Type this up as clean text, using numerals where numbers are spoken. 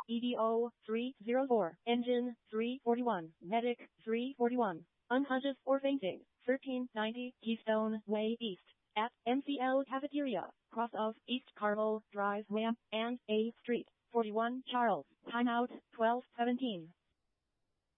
EDO 304, Engine 341, Medic 341, unconscious or fainting, 1390 Keystone Way East, at MCL Cafeteria, cross of East Carmel Drive Ramp and A Street, 41 Charles, timeout 12:17.